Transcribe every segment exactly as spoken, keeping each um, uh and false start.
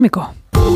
Mico.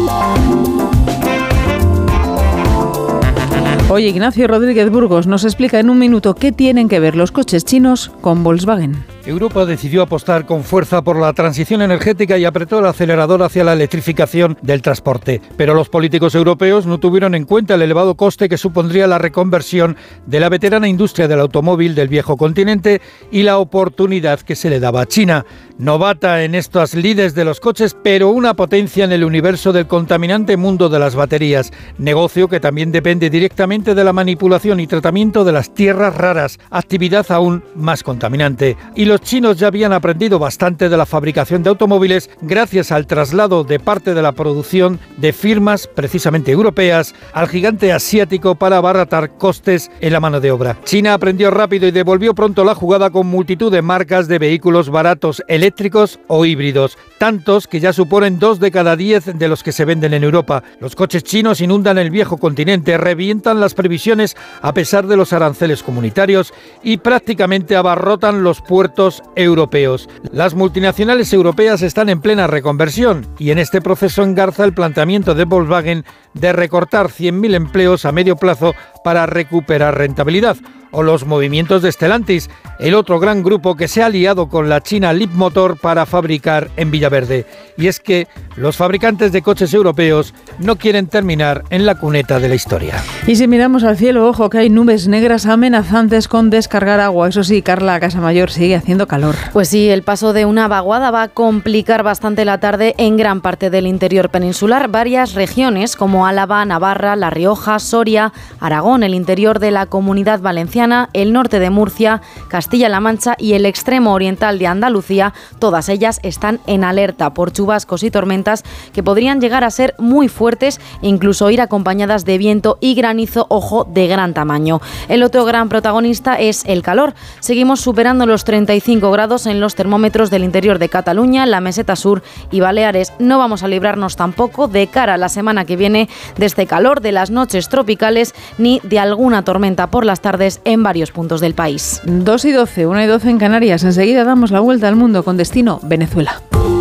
Hoy Ignacio Rodríguez Burgos nos explica en un minuto qué tienen que ver los coches chinos con Volkswagen. Europa decidió apostar con fuerza por la transición energética y apretó el acelerador hacia la electrificación del transporte. Pero los políticos europeos no tuvieron en cuenta el elevado coste que supondría la reconversión de la veterana industria del automóvil del viejo continente y la oportunidad que se le daba a China. Novata en estas lides de los coches, pero una potencia en el universo del contaminante mundo de las baterías. Negocio que también depende directamente de la manipulación y tratamiento de las tierras raras, actividad aún más contaminante. Y los chinos ya habían aprendido bastante de la fabricación de automóviles gracias al traslado de parte de la producción de firmas, precisamente europeas, al gigante asiático para abaratar costes en la mano de obra. China aprendió rápido y devolvió pronto la jugada con multitud de marcas de vehículos baratos eléctricos o híbridos, tantos que ya suponen dos de cada diez de los que se venden en Europa. Los coches chinos inundan el viejo continente, revientan las previsiones a pesar de los aranceles comunitarios y prácticamente abarrotan los puertos europeos. Las multinacionales europeas están en plena reconversión y en este proceso engarza el planteamiento de Volkswagen de recortar cien mil empleos a medio plazo para recuperar rentabilidad. O los movimientos de Stellantis, el otro gran grupo que se ha aliado con la china Leapmotor para fabricar en Villaverde. Y es que los fabricantes de coches europeos no quieren terminar en la cuneta de la historia. Y si miramos al cielo, ojo que hay nubes negras amenazantes con descargar agua. Eso sí, Carla Casamayor, sigue haciendo calor. Pues sí, el paso de una vaguada va a complicar bastante la tarde en gran parte del interior peninsular. Varias regiones como Álava, Navarra, La Rioja, Soria, Aragón, el interior de la Comunidad Valenciana, el norte de Murcia, Castilla-La Mancha y el extremo oriental de Andalucía, todas ellas están en alerta por chubascos y tormentas que podrían llegar a ser muy fuertes e incluso ir acompañadas de viento y granizo, ojo, de gran tamaño. El otro gran protagonista es el calor. Seguimos superando los treinta y cinco grados en los termómetros del interior de Cataluña, la Meseta Sur y Baleares. No vamos a librarnos tampoco de cara a la semana que viene de este calor, de las noches tropicales ni de alguna tormenta por las tardes en varios puntos del país. dos y doce, una y doce en Canarias. Enseguida damos la vuelta al mundo con destino Venezuela.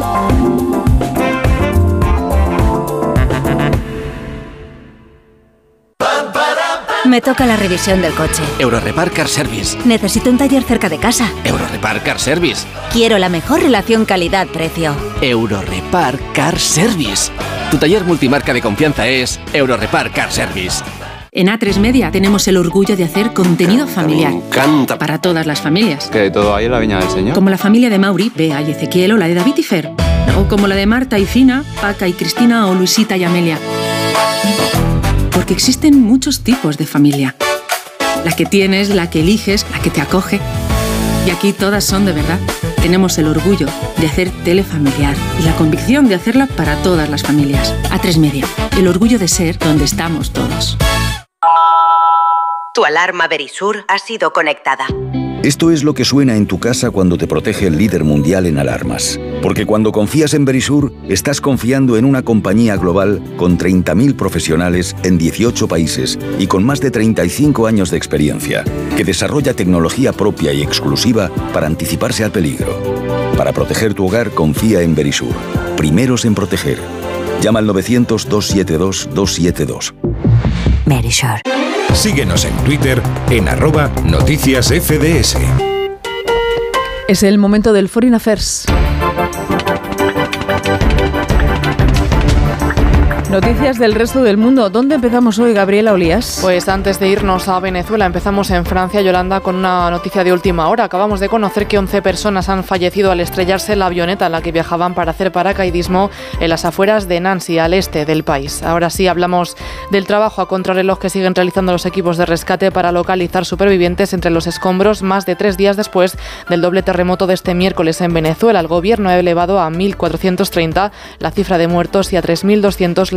Me toca la revisión del coche. Eurorepar Car Service. Necesito un taller cerca de casa. Eurorepar Car Service. Quiero la mejor relación calidad-precio. Eurorepar Car Service. Tu taller multimarca de confianza es Eurorepar Car Service. En A tres Media tenemos el orgullo de hacer contenido familiar. Me encanta. Para todas las familias. Que todo hay en la viña del Señor. Como la familia de Mauri, Bea y Ezequiel, o la de David y Fer. O como la de Marta y Fina, Paca y Cristina, o Luisita y Amelia. Porque existen muchos tipos de familia. La que tienes, la que eliges, la que te acoge. Y aquí todas son de verdad. Tenemos el orgullo de hacer tele familiar y la convicción de hacerla para todas las familias. A tres Media, el orgullo de ser donde estamos todos. Tu alarma Verisur ha sido conectada. Esto es lo que suena en tu casa cuando te protege el líder mundial en alarmas. Porque cuando confías en Verisur, estás confiando en una compañía global con treinta mil profesionales en dieciocho países y con más de treinta y cinco años de experiencia, que desarrolla tecnología propia y exclusiva para anticiparse al peligro. Para proteger tu hogar, confía en Verisur. Primeros en proteger. Llama al novecientos, doscientos setenta y dos, doscientos setenta y dos. Verisur. Síguenos en Twitter en arroba noticias F D S. Es el momento del Foreign Affairs. Noticias del resto del mundo. ¿Dónde empezamos hoy, Gabriela Olías? Pues antes de irnos a Venezuela, empezamos en Francia, Yolanda, con una noticia de última hora. Acabamos de conocer que once personas han fallecido al estrellarse la avioneta en la que viajaban para hacer paracaidismo en las afueras de Nancy, al este del país. Ahora sí, hablamos del trabajo a contrarreloj que siguen realizando los equipos de rescate para localizar supervivientes entre los escombros más de tres días después del doble terremoto de este miércoles en Venezuela. El gobierno ha elevado a mil cuatrocientos treinta la cifra de muertos y a tres mil doscientos la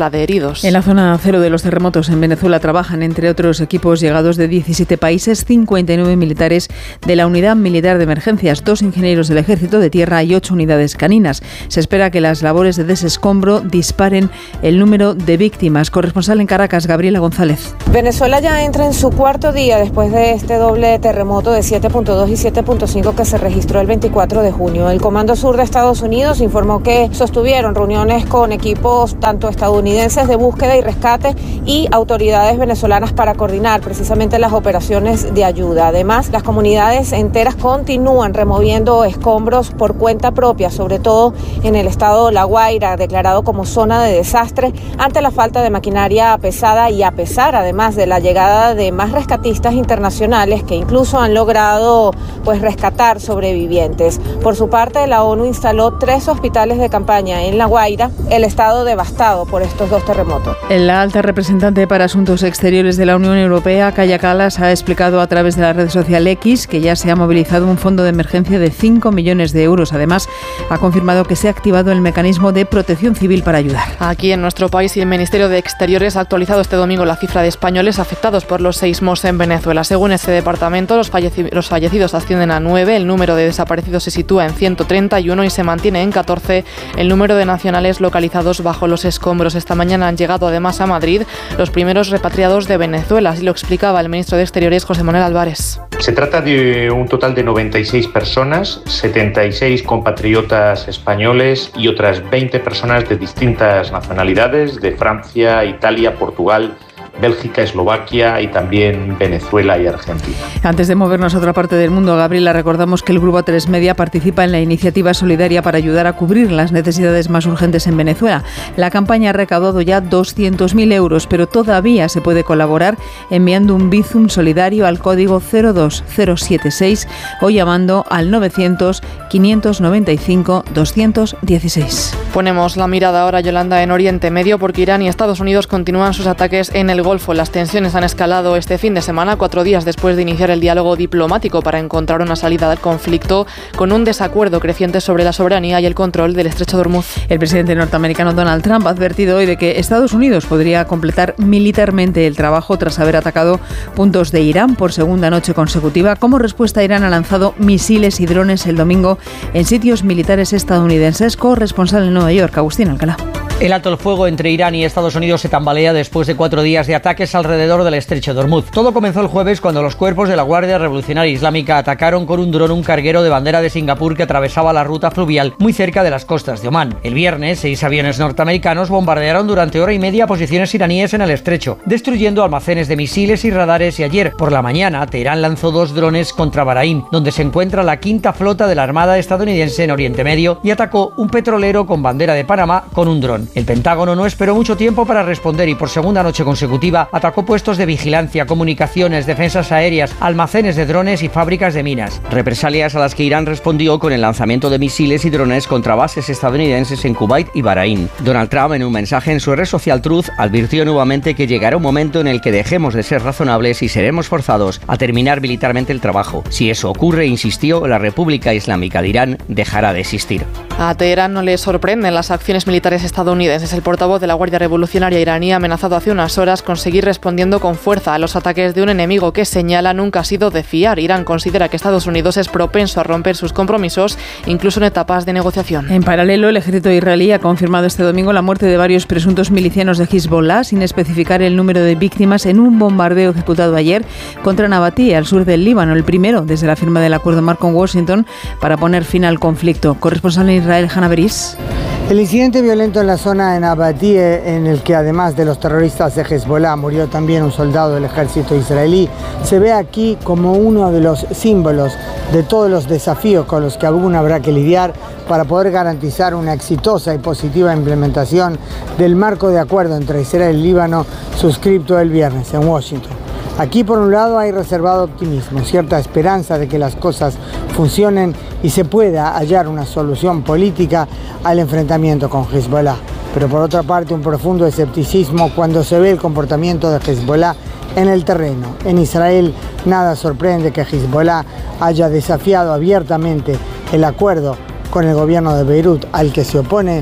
la de heridos. En la zona cero de los terremotos en Venezuela trabajan, entre otros equipos llegados de diecisiete países, cincuenta y nueve militares de la Unidad Militar de Emergencias, dos ingenieros del Ejército de Tierra y ocho unidades caninas. Se espera que las labores de desescombro disparen el número de víctimas. Corresponsal en Caracas, Gabriela González. Venezuela ya entra en su cuarto día después de este doble terremoto de siete punto dos y siete punto cinco que se registró el veinticuatro de junio. El Comando Sur de Estados Unidos informó que sostuvieron reuniones con equipos tanto estadounidenses de búsqueda y rescate y autoridades venezolanas para coordinar precisamente las operaciones de ayuda. Además, las comunidades enteras continúan removiendo escombros por cuenta propia, sobre todo en el estado La Guaira, declarado como zona de desastre ante la falta de maquinaria pesada y a pesar además de la llegada de más rescatistas internacionales que incluso han logrado pues rescatar sobrevivientes. Por su parte, la ONU instaló tres hospitales de campaña en La Guaira, el estado devastado por estos dos terremotos. La alta representante para Asuntos Exteriores de la Unión Europea, Kaja Kallas, ha explicado a través de la red social X que ya se ha movilizado un fondo de emergencia de cinco millones de euros. Además, ha confirmado que se ha activado el mecanismo de protección civil para ayudar. Aquí en nuestro país, el Ministerio de Exteriores ha actualizado este domingo la cifra de españoles afectados por los seísmos en Venezuela. Según este departamento, los, falleci- los fallecidos ascienden a nueve, el número de desaparecidos se sitúa en ciento treinta y uno y se mantiene en catorce el número de nacionales localizados bajo los escombros. Esta mañana han llegado además a Madrid los primeros repatriados de Venezuela, así lo explicaba el ministro de Exteriores, José Manuel Álvarez. Se trata de un total de noventa y seis personas, setenta y seis compatriotas españoles y otras veinte personas de distintas nacionalidades, de Francia, Italia, Portugal, Bélgica, Eslovaquia y también Venezuela y Argentina. Antes de movernos a otra parte del mundo, Gabriela, recordamos que el Grupo A tres Media participa en la iniciativa solidaria para ayudar a cubrir las necesidades más urgentes en Venezuela. La campaña ha recaudado ya doscientos mil euros, pero todavía se puede colaborar enviando un Bizum solidario al código cero dos cero siete seis o llamando al novecientos, quinientos noventa y cinco, doscientos dieciséis. Ponemos la mirada ahora, Yolanda, en Oriente Medio, porque Irán y Estados Unidos continúan sus ataques en el Golfo. Las tensiones han escalado este fin de semana, cuatro días después de iniciar el diálogo diplomático para encontrar una salida del conflicto, con un desacuerdo creciente sobre la soberanía y el control del estrecho de Hormuz. El presidente norteamericano Donald Trump ha advertido hoy de que Estados Unidos podría completar militarmente el trabajo tras haber atacado puntos de Irán por segunda noche consecutiva. Como respuesta, Irán ha lanzado misiles y drones el domingo en sitios militares estadounidenses. Corresponsal en Nueva York, Agustín Alcalá. El alto el fuego entre Irán y Estados Unidos se tambalea después de cuatro días de ataques alrededor del estrecho de Hormuz. Todo comenzó el jueves cuando los cuerpos de la Guardia Revolucionaria Islámica atacaron con un dron un carguero de bandera de Singapur que atravesaba la ruta fluvial muy cerca de las costas de Omán. El viernes, seis aviones norteamericanos bombardearon durante hora y media posiciones iraníes en el estrecho, destruyendo almacenes de misiles y radares, y ayer por la mañana Teherán lanzó dos drones contra Bahrein, donde se encuentra la quinta flota de la Armada estadounidense en Oriente Medio, y atacó un petrolero con bandera de Panamá con un dron. El Pentágono no esperó mucho tiempo para responder y por segunda noche consecutiva atacó puestos de vigilancia, comunicaciones, defensas aéreas, almacenes de drones y fábricas de minas. Represalias a las que Irán respondió con el lanzamiento de misiles y drones contra bases estadounidenses en Kuwait y Bahrein. Donald Trump, en un mensaje en su red social Truth, advirtió nuevamente que llegará un momento en el que dejemos de ser razonables y seremos forzados a terminar militarmente el trabajo. Si eso ocurre, insistió, la República Islámica de Irán dejará de existir. A Teherán no le sorprenden las acciones militares estadounidenses. El portavoz de la Guardia Revolucionaria iraní ha amenazado hace unas horas con seguir respondiendo con fuerza a los ataques de un enemigo que señala nunca ha sido de fiar. Irán considera que Estados Unidos es propenso a romper sus compromisos, incluso en etapas de negociación. En paralelo, el ejército israelí ha confirmado este domingo la muerte de varios presuntos milicianos de Hezbollah, sin especificar el número de víctimas, en un bombardeo ejecutado ayer contra Nabatí, al sur del Líbano, el primero desde la firma del acuerdo marco con Washington para poner fin al conflicto. Corresponsal en Israel, Hanna Beris. El incidente violento en la zona de Nabatí, en el que además de los terroristas de Hezbollah murió también un soldado del ejército israelí, se ve aquí como uno de los símbolos de todos los desafíos con los que aún habrá que lidiar para poder garantizar una exitosa y positiva implementación del marco de acuerdo entre Israel y Líbano suscrito el viernes en Washington. Aquí, por un lado, hay reservado optimismo, cierta esperanza de que las cosas funcionen y se pueda hallar una solución política al enfrentamiento con Hezbollah. Pero por otra parte, un profundo escepticismo cuando se ve el comportamiento de Hezbollah en el terreno. En Israel, nada sorprende que Hezbollah haya desafiado abiertamente el acuerdo con el gobierno de Beirut, al que se opone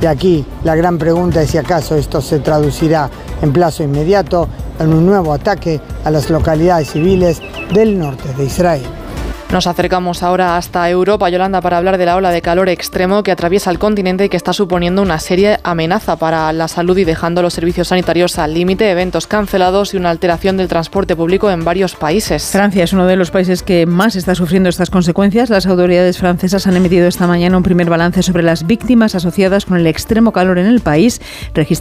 Y aquí la gran pregunta es si acaso esto se traducirá en plazo inmediato en un nuevo ataque a las localidades civiles del norte de Israel. Nos acercamos ahora hasta Europa, Yolanda, para hablar de la ola de calor extremo que atraviesa el continente y que está suponiendo una seria amenaza para la salud y dejando los servicios sanitarios al límite, eventos cancelados y una alteración del transporte público en varios países. Francia es uno de los países que más está sufriendo estas consecuencias. Las autoridades francesas han emitido esta mañana un primer balance sobre las víctimas asociadas con el extremo calor en el país, registrando